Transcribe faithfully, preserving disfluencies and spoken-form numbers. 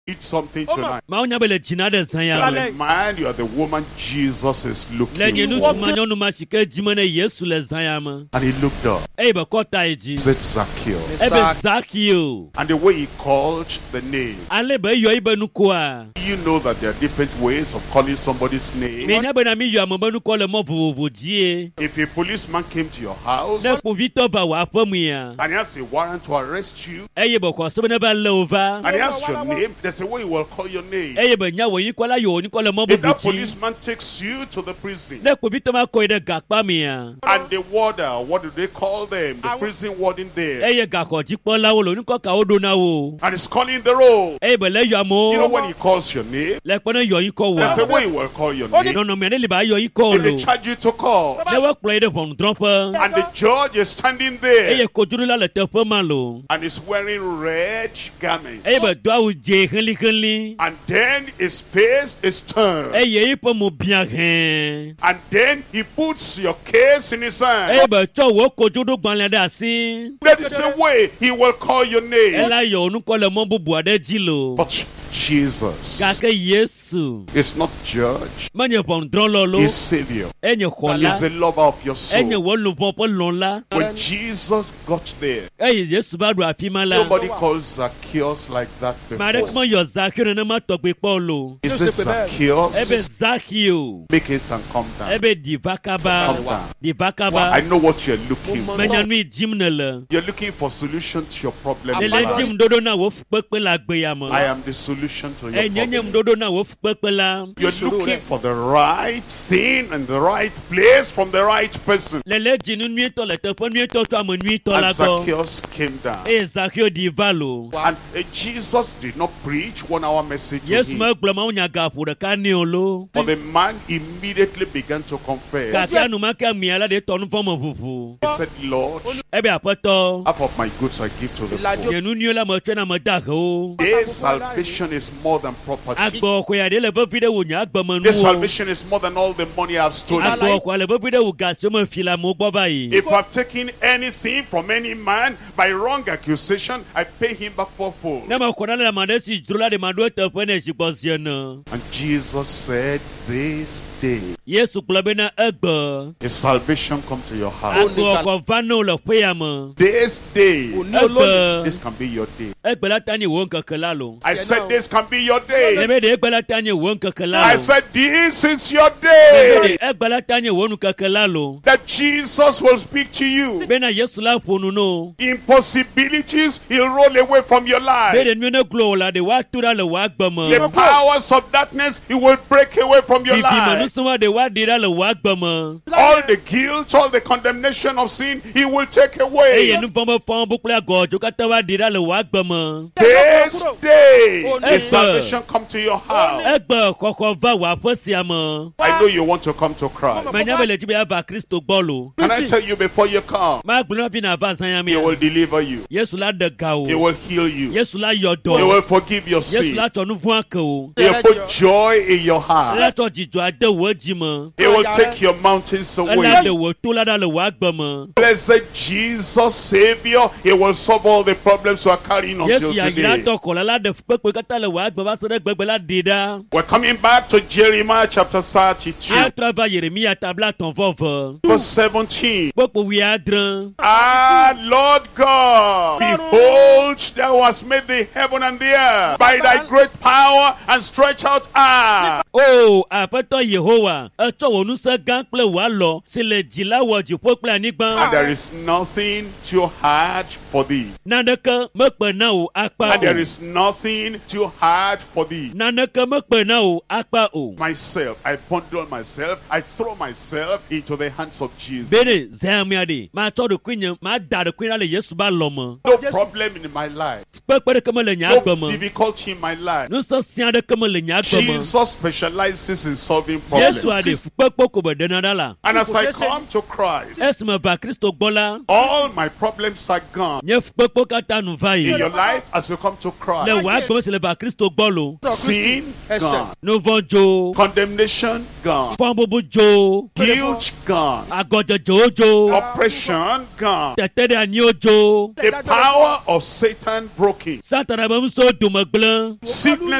Eat something tonight. Ma onya bele jina de san ya. The man, you are the woman Jesus is looking Lenye nu for. tuma nyonu ma sike jimane Yesu le san ya ma. And he looked up. E be kota eji. Said Zacchaeus. E be Zacchaeus. And the way he called the name. Ale be yo ibe nu ko a. You know that there are different ways of calling somebody's name. Me nya be na mi yo ambe nu ko le mo vovovo die. If a policeman came to your house Ne po Victor ba wa afamu ya. and he has a warrant to arrest you, E ye be ko so be na ba le over. and he asks your name, there's a way he will call your name. E ye be nya wo yin ko la yo ni ko le mo If that bobo ji. policeman takes you to the prison, Ne po Victor ma ko ide gakpa mi ya. and the warder, what do they call them? The prison warden there. E ye gakko ji po la wo lo ni ko ka odo na wo. And he's calling the roll. E be le yo amo. You know when he calls your name, Le ko na yo yin ko there's a wa. way he will call your name. No no me ne le ba yo yin ko If they lo. charge you to call, Ne wa play de from trompe. and the judge is standing E there, ye ko juru la le te pe ma lo. and he's wearing red garments, E be do awu je henli henli. and then his face is turned, E ye ipo mo bia hen. and then he puts your case in his E hand. be cho wo ko juru gban le da si. That is the way he will call your E name. la yo nu ko le mo bubu ade ji lo. But Jesus Ka ke Yesu. is not judge, Ma nye pon dron lo lo. he's Savior. E nye He's khola. the lover of your E nye soul. wo lu pon pon lon la. When Jesus got there, E Yesu ba do afi ma la. nobody calls Zacchaeus like that Ma de before. mo yo Zacchaeus na ma to pe po lo. He says, E be Zacchaeus, Zacchaeus. make haste and come E down. be di vakaba. Come down. Di I vakaba. know what you're looking Me for. nya nu jim ne le. You're looking for solution to your problem. Le in le life. jim dodo na wo fpepe la gbe ya mo. I am the solution to your E nye nye problem. dodo na wo fpepe la. You're looking for the right sin and the right place from the right person. Le le jinu nui to le te pe nui to to am nui to la And go. Zacchaeus came down. E Zacchaeus di valo. And uh, Jesus did not preach one hour message to Yesu him. ma gblɔ ma wo nya gaƒo ɖeka nɛ o lo. But the man immediately began to confess. Gake enumake mia la de tɔ nu fɔ me ʋuʋu. He said, Lord, Ebe aƒetɔ. half of my goods I give to the poor. Nye nu nyuie la me tsɔe na me da he wo. This salvation is more than property. Agbɔ xɔya de le vevi ɖe wò nye agbeme This nuwo. salvation is more than all the money I've stolen. Agbɔ xɔya le vevi ɖe wò gasiwo me fi le amewo gbɔ va yi. If I've taken anything from any man by wrong accusation, I pay him back fourfold. Ne me xɔ ɖe le ame ɖe si dzro la de ma ɖo teƒe ne zi gbɔ zie ne. And Jesus said, this day, Yesu gblɔ be na egbe. his salvation come to your house. Agbɔ xɔ va ne wo le ƒea me. This day, Egbe. this can be your day. Egbe la ta nye wò ŋkeke la lo. I said, this can be your Ne day. be de egbe la ta nye wò ŋkeke la I lo. said, this is your Ne be day. de egbe la ta nye wò nukeke la lo. That Jesus will speak to you. Bena Yesu la ƒo nu no. Impossibilities, he'll roll away from your Be life. de nu ne glo la de wa tu da le wa gbe me. The powers of darkness, he will break away from your Bibi me nu life. suma de wa di da le wa gbe me. All the guilt, all the condemnation of sin, he will take Eye away. nu fɔn be fɔn bu kple agɔdzo katã wa di da le wa gbe me. This day, Egbe. his salvation come to your house. Egbe kɔkɔ va wò aƒe sia me. I know you want to come to Christ. Menya be le dzi be ava Kristo gbɔ lo. Can I tell you before you come, Ma gblɔ na fi na va zanya he mia. will deliver you. Yesu la ɖe ga He o. will heal you. Yesu la yɔ He will dɔ. forgive your Yesu sin. la tsɔ nu vɔ̃ ake o. He will put joy in your La heart. tsɔ dzidzɔ ade wò dzi me. He will take your mountains Ela away. ɖe wò to la da le wò agbe me. Blessed Jesus, Savior, he will solve all the problems you are carrying until Yesu yayra today. tɔ kɔ la la ɖe kpekpe katã le wò agbe va se ɖe gbegbe la ɖe ɖa. We're coming back to Jeremiah chapter thirty-two, Atrɔ va Yeremia tabla tɔn vɔvɔ. verse seventeen. Kpokpo wi adre. Ah, Lord God, behold, thou hast made the heaven and the earth by thy great power and stretch out arm. O aƒetɔ Yehowa, etsɔ wò ŋusẽ gã kple wò alɔ si le dzi la wɔ dziƒo kple And anyigba. there is nothing too hard for thee. Naneke mekpe na wò akpa And there o. is nothing too hard for thee. Naneke mekpe na wò akpa o. Myself, I bundle myself, I throw myself into the hands of Jesus. Bene zɛmia de, matsɔ ɖokui nye, mada ɖokui na le Yesu ba lɔ me. No problem in my life, Kpekpe ɖeke me le nye no agbe me. difficulty in my life. Ŋusẽ sia ɖeke me le nye agbe me. Jesus specializes in solving Yesu aɖe problems. kpekpe ko be ɖena ɖa la. And as I come to Christ, Esi me va Kristo gbɔ la, all my problems are gone. nye kpekpe katã nu va In yi. your life, as you come to Le Christ, wò agbe me si le va Kristo gbɔ lo. sin gone, Nu vɔ̃ dzo. condemnation gone, Fɔn bubu dzo. guilt gone, Agɔdzedzewo dzo. oppression gone, Tete ɖe anyiwo dzo. the power of Satan broken, Satana be ŋusẽwo dome gblẽ. sickness